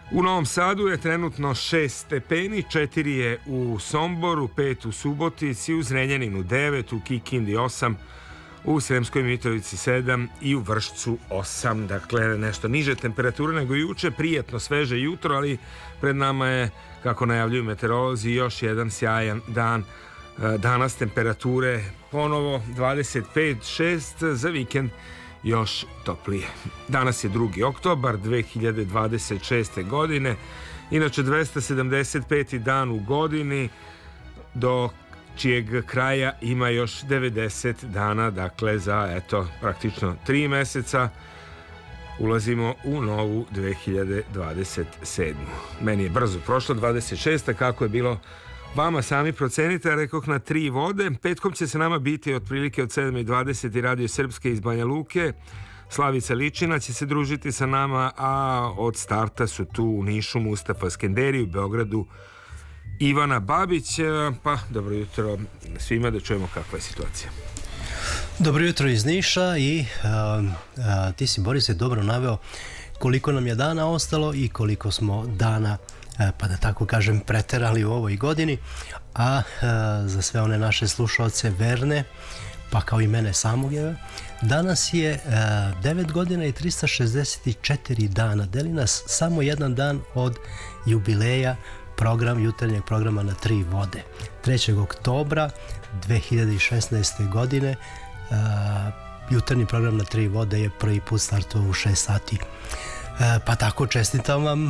U Novom Sadu je trenutno 6 stepeni, 4 je u Somboru, 5 u Subotici, u Zrenjaninu 9, u Kikindi 8, u Sremskoj Mitrovici 7 i u Vršcu 8. Dakle, nešto niže temperature nego juče, prijetno sveže jutro, ali pred nama je, kako najavljuju meteorolozi, još jedan sjajan dan. Danas temperature ponovo 25-6, za vikend još toplije. Danas je 2. oktobar 2026. godine, inače 275. dan u godini, do čijeg kraja ima još 90 dana, dakle za praktično 3 meseca ulazimo u novu 2027. Meni je brzo prošlo 26. Kako je bilo vama sami procenite, rekoh na 3 vode. Petkom će se nama biti otprilike od 7:20 i Radio Srpske iz Banja Luke. Slavica Ličina će se družiti sa nama, a od starta su tu u Nišu Mustafa Skenderi, u Beogradu Ivana Babić. Pa dobro jutro svima, da čujemo kakva je situacija. Dobro jutro iz Niša i ti si, Boris, dobro naveo koliko nam je dana ostalo i koliko smo dana, pa da tako kažem, preterali u ovoj godini, a za sve one naše slušalce verne, pa kao i mene samog, danas je 9 godina i 364 dana. Deli nas samo jedan dan od jubileja jutarnjeg programa na 3 vode. 3. oktobra 2016. godine jutarnji program na 3 vode je prvi put startovao u 6 sati. Pa tako čestitam vam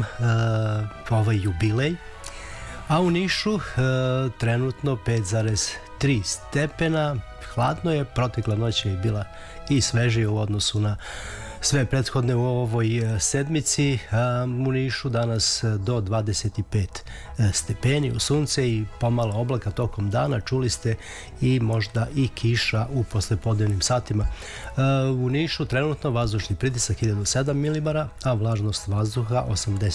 ovaj jubilej. A u Nišu trenutno 5,3 stepena. Hladno je, protekla noć je bila i svežija u odnosu na sve prethodne u ovoj sedmici. U Nišu danas do 25 stepeni u sunce i pomalo oblaka tokom dana. Čuli ste i možda i kiša u poslepodnevnim satima. U Nišu trenutno vazdušni pritisak 1007 milibara, a vlažnost vazduha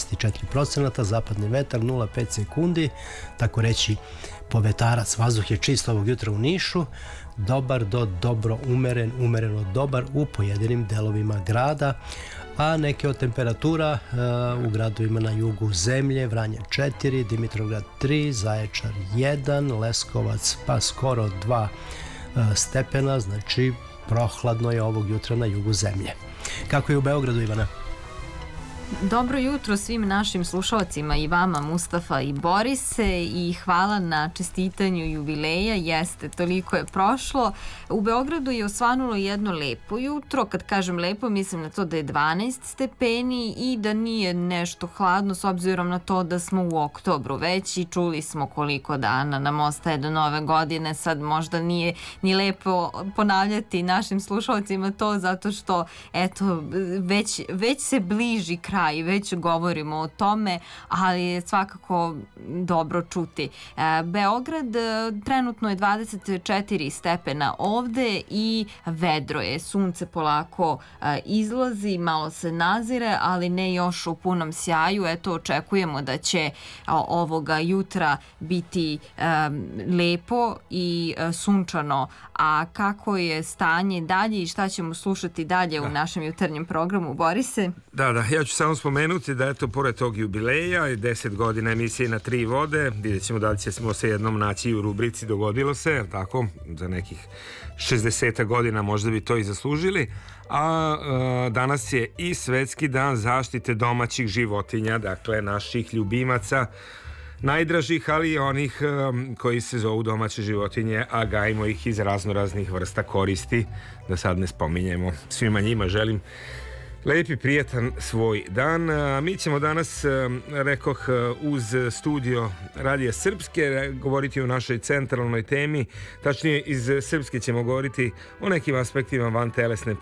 84%, zapadni vetar 0,5 sekundi, tako reći povetarac. Vazduh je čist ovog jutra u Nišu, dobar do dobro umeren, umereno dobar u pojedinim delovima grada, a neke od temperatura u gradovima na jugu zemlje: Vranje 4, Dimitrovgrad 3, Zaječar 1, Leskovac pa skoro 2 stepena, znači prohladno je ovog jutra na jugu zemlje. Kako je u Beogradu, Ivana? Dobro jutro svim našim slušalcima i vama, Mustafa i Borise, i hvala na čestitanju jubileja. Jeste, toliko je prošlo. U Beogradu je osvanulo jedno lepo jutro. Kad kažem lepo, mislim na to da je 12 stepeni i da nije nešto hladno, s obzirom na to da smo u oktobru već i čuli smo koliko dana nam ostaje do nove godine. Sad možda nije ni lepo ponavljati našim slušalcima to, zato što eto, već se bliži kraj i već govorimo o tome, ali je svakako dobro čuti. Beograd trenutno je 24 stepena ovde i vedro je. Sunce polako izlazi, malo se nazire, ali ne još u punom sjaju. Eto, očekujemo da će ovoga jutra biti lepo i sunčano. A kako je stanje dalje i šta ćemo slušati dalje u našem jutarnjem programu, Borise? Da, ja ću samo spomenuti da eto, pored tog jubileja i 10 godina emisije na 3 vode, vidjet ćemo da li ćemo se jednom naći u rubrici Dogodilo se, tako, za nekih 60 godina možda bi to i zaslužili. A danas je i Svetski dan zaštite domaćih životinja, dakle naših ljubimaca, najdražih, ali i onih koji se zovu domaće životinje, a gajimo ih iz raznoraznih vrsta koristi, da sad ne spominjemo. Svima njima želim lepi, prijetan svoj dan. Mi ćemo danas, rekoh, uz studio Radija Srpske govoriti o našoj centralnoj temi, tačnije iz Srpske ćemo govoriti o nekim aspektima vantelesne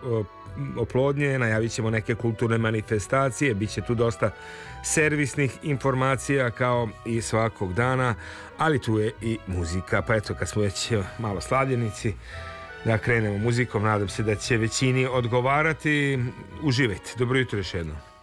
oplodnje, najavit ćemo neke kulturne manifestacije, bit će tu dosta servisnih informacija kao i svakog dana, ali tu je i muzika, pa eto, kad smo već malo slavljenici, da krenemo muzikom, nadam se da će većini odgovarati. Uživajte, dobro jutro još jednom.